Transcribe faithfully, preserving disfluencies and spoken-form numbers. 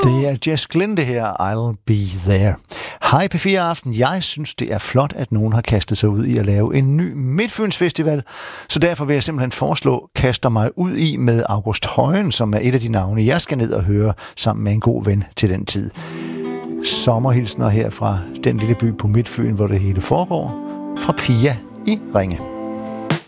Det er Jess Glynn, det her, I'll Be There. Hej P fire Aften. Jeg synes, det er flot, at nogen har kastet sig ud i at lave en ny Midtfyns Festival, så derfor vil jeg simpelthen foreslå, kaster mig ud i med August Højen, som er et af de navne, jeg skal ned og høre sammen med en god ven til den tid. Sommerhilsner her fra den lille by på Midtfyn, hvor det hele foregår, fra Pia i Ringe.